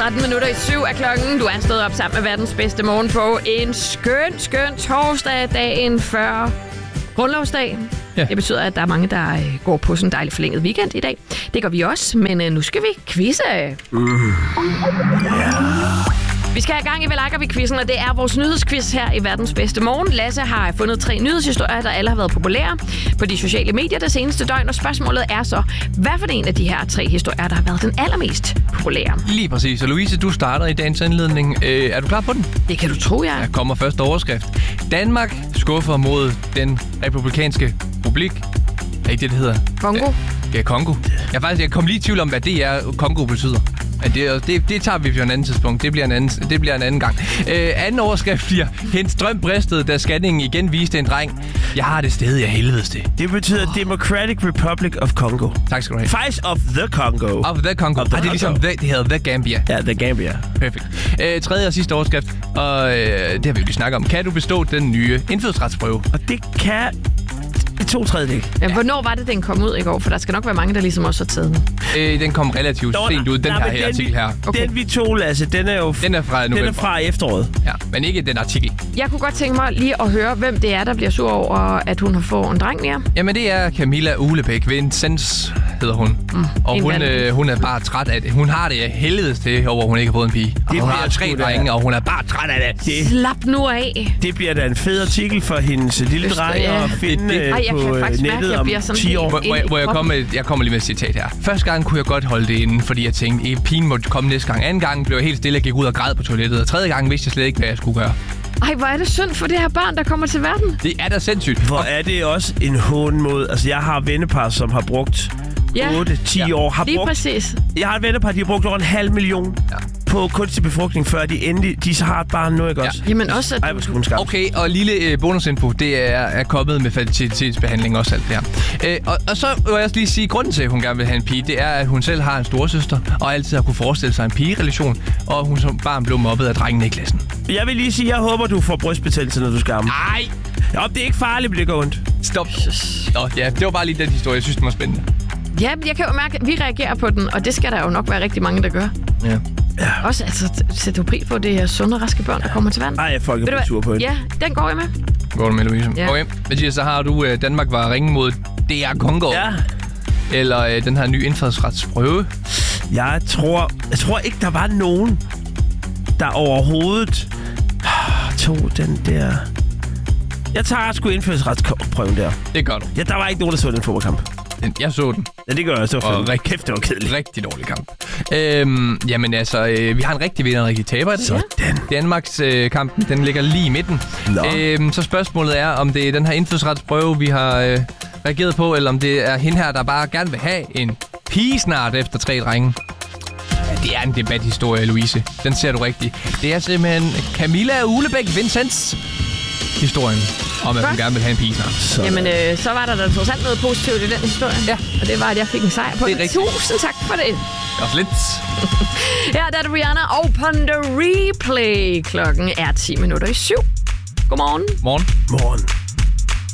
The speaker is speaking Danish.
7 er klokken. Du er stået op sammen med verdens bedste morgen på en skøn torsdag, dagen før grundlovsdag. Ja. Det betyder, at der er mange, der går på sådan en dejlig forlænget weekend i dag. Det gør vi også, men nu skal vi quizze. Vi skal have gang i Vel-Akker-vi-quizzen, og det er vores nyhedsquiz her i verdens bedste morgen. Lasse har fundet 3 nyhedshistorier, der alle har været populære på de sociale medier det seneste døgn, og spørgsmålet er så, hvad for en af de her 3 historier, der har været den allermest populære? Lige præcis. Og Louise, du starter i dagens indledning. Er du klar på den? Det kan du tro, ja. Der kommer første overskrift. Danmark skuffer mod den republikanske republik. Er ikke det hedder? Kongo? Ja, Kongo. Jeg kom lige i tvivl om, hvad det er, Kongo betyder. Det tager vi på en anden tidspunkt. Det bliver en anden gang. Anden overskrift bliver, hendes drøm bristede, da scanningen igen viste en dreng. Jeg har det sted, jeg helvedes det. Det betyder Democratic Republic of Congo. Tak skal du have. Faktisk of the Congo. Of the Congo. Det er ligesom, det hedder The Gambia. Ja, The Gambia. Perfekt. Tredje og sidste overskrift, og det har vi jo lige snakket om. Kan du bestå den nye indfødsretsprøve? Og det kan... 2/3. Ja, hvornår var det, den kom ud i går? For der skal nok være mange, der ligesom også har taget den. Den kom relativt sent ud, den artikel her. Okay. Den vi tog, Lasse, den er jo fra november. Den er fra efteråret. Ja, men ikke den artikel. Jeg kunne godt tænke mig lige at høre, hvem det er, der bliver sur over, at hun har fået en dreng mere. Jamen, det er Camilla Uglebæk. Vincents hedder hun. Og hun er bare træt af det. Hun har det helvedes til over, hun ikke har fået en pige. Hun har 3 drenge, og hun er bare træt af det. Slap nu af. Det bliver da en fed artikel for hendes lille dreng at finde på nettet om 10 år. Jeg kommer lige med et citat her. Første gang kunne jeg godt holde det inde, fordi jeg tænkte, pigen måtte komme næste gang. Anden gang blev jeg helt stille og gik ud og græd på toilettet. Og tredje gang vidste jeg slet ikke, hvad jeg skulle gøre. Ej, hvor er det synd for det her børn, der kommer til verden. Det er da sindssygt. Hvor er det også en hån mod... Altså, jeg har vennepar, som har brugt 8-10 år. Lige præcis. Jeg har et vennepar, de har brugt over 500.000 på kunstig befrugtning, før de så har et barn nu, ikke også? Jamen også... Okay, og lille bonusinfo, det er kommet med fertilitetsbehandling også alt det her. Og så vil jeg også lige sige, grunden til, at hun gerne vil have en pige, det er, at hun selv har en storesøster, og altid har kunne forestille sig en pigerelation, og hun som barn blev mobbet af drengene i klassen. Jeg vil lige sige, jeg håber, du får brystbetændelse, når du skal amme. Nej! Ja, det er ikke farligt, men det går ondt. Stop. Nå, ja, det var bare lige den historie, jeg synes, den var spændende. Ja, jeg kan jo mærke, at vi reagerer på den, og det skal der jo nok være rigtig mange, der gør. Ja. Også, altså, sæt du pris på, det er sunde og raske børn, der kommer til verden. Ej, folk er sur på hende. Ja, den går jeg med. Går du med, Louise? Ja. Okay, Mathias, så har du, Danmark var ringe mod DR Kongo. Ja. Eller den her nye indfødsretsprøve. Jeg tror ikke, der var nogen, der overhovedet tog den der... Jeg tager sgu indfødsretsprøven der. Det gør du. Ja, der var ikke nogen, der så den fodboldkamp. Jeg så den. Ja, det gør jeg så. Og kæft, det var kedeligt. Rigtig dårlig kamp. Jamen altså, vi har en rigtig vinder og en rigtig taber. Sådan. Danmarks kampen, den ligger lige i midten. Så spørgsmålet er, om det er den her indfødsretsprøve, vi har reageret på, eller om det er hende her, der bare gerne vil have en pige snart efter 3 drenge. Ja, det er en debathistorie, Louise. Den ser du rigtigt. Det er simpelthen Camilla Uglebæk Vincents historien om, at hun gerne vil have en pige snart. Jamen, så var der trods alt noget positivt i den historie. Ja. Og det var, at jeg fik en sejr på det. Tusind tak for det. Også lidt. Her der er det Rihanna og Ponder Replay. Klokken er 7:10. Godmorgen. Morgen.